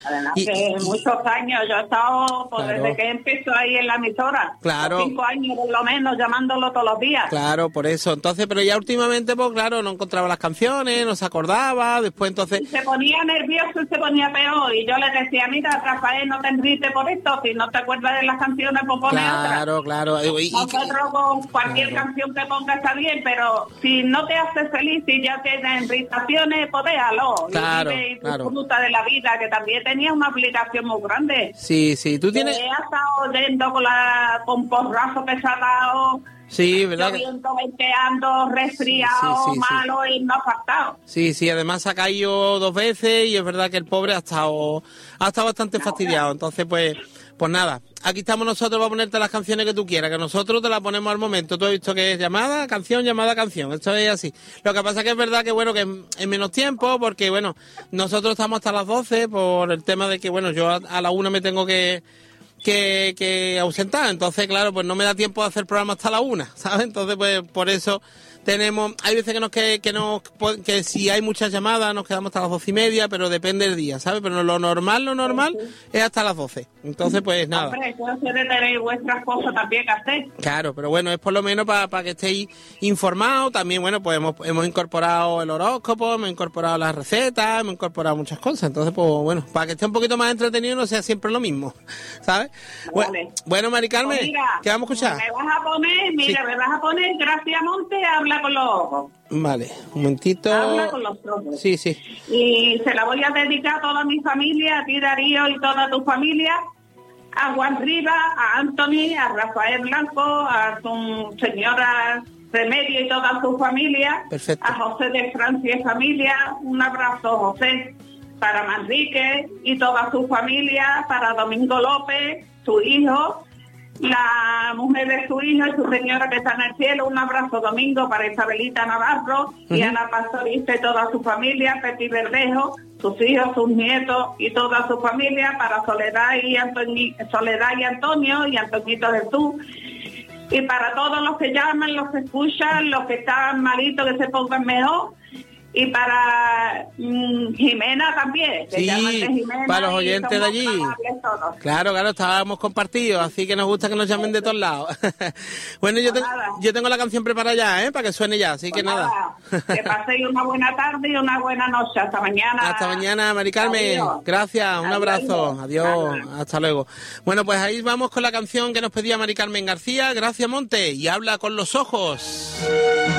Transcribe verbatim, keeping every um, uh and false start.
Además y, que y, muchos años, yo he estado pues, claro. desde que empezó ahí en la emisora. Claro. Cinco años por lo menos llamándolo todos los días. Claro, por eso. Entonces, pero ya últimamente, pues claro, no encontraba las canciones, no se acordaba, después entonces... Y se ponía nervioso y se ponía peor. Y yo le decía, mira, Rafael, no te enrites por esto, si no te acuerdas de las canciones, pues pone claro, otra. Claro, claro. Y, Nosotros con cualquier claro. canción que ponga está bien, pero si no te hace feliz y ya tienes irritaciones, pues déjalo. Claro, y vive y claro. disfruta de la vida, que también tenía una aplicación muy grande. Sí, sí, tú tienes... He estado oyendo con, la, con porrazo que se ha dado... Sí, ¿verdad? Lloviendo, venteando, resfriado, sí, sí, sí, malo sí. y no ha faltado. Sí, sí, además ha caído dos veces y es verdad que el pobre ha estado, ha estado bastante fastidiado. Entonces, pues, pues nada, aquí estamos nosotros para ponerte las canciones que tú quieras, que nosotros te las ponemos al momento. Tú has visto que es llamada, canción, llamada, canción. Esto es así. Lo que pasa que es verdad que, bueno, que en menos tiempo, porque, bueno, nosotros estamos hasta las doce por el tema de que, bueno, yo a, a la una me tengo que... que, que ausentar, entonces claro, pues no me da tiempo de hacer el programa hasta la una, ¿sabes? Entonces pues por eso tenemos, hay veces que nos que, que nos que si hay muchas llamadas nos quedamos hasta las doce y media, pero depende del día, ¿sabes? Pero lo normal, lo normal sí, sí. es hasta las doce. Entonces pues nada. Hombre, eso debe tener vuestras cosas también que hacer. Claro, pero bueno, es por lo menos para pa que estéis informados. También, bueno, pues hemos, hemos incorporado el horóscopo, hemos incorporado las recetas, hemos incorporado muchas cosas. Entonces, pues bueno, para que esté un poquito más entretenido y no sea siempre lo mismo, ¿sabes? Vale. Bueno, Mari Carmen, pues mira, ¿qué vamos a escuchar? Me vas a poner, mira, sí. me vas a poner Gracia Monte, habla con los ojos. Vale, un momentito. Habla con los ojos. Sí, sí. Y se la voy a dedicar a toda mi familia, a ti, Darío, y toda tu familia. A Juan Riva, a Anthony, a Rafael Blanco, a su señora Remedio y toda su familia. Perfecto. A José de Francia y familia. Un abrazo, José, para Manrique y toda su familia, para Domingo López, su hijo, la mujer de su hijo y su señora que está en el cielo. Un abrazo, Domingo, para Isabelita Navarro uh-huh. y Ana Pastorista y toda su familia, Peti Verdejo, sus hijos, sus nietos y toda su familia, para Soledad y Antoni, Soledad y Antonio y Antonito Jesús, y para todos los que llaman, los que escuchan, los que están malitos, que se pongan mejor, y para mmm, Jimena también, que sí, llaman de Jimena, para los oyentes de allí. Claro, claro, estábamos compartidos, así que nos gusta que nos llamen de todos lados. Bueno, yo, te, yo tengo la canción preparada ya, ¿eh? Para que suene ya, así pues que nada. nada. Que paséis una buena tarde y una buena noche. Hasta mañana. Hasta mañana, Mari Carmen. Adiós. Gracias, un Adiós. abrazo. Adiós, Adiós. Hasta luego. Bueno, pues ahí vamos con la canción que nos pedía Mari Carmen García, Gracia Monte, y habla con los ojos.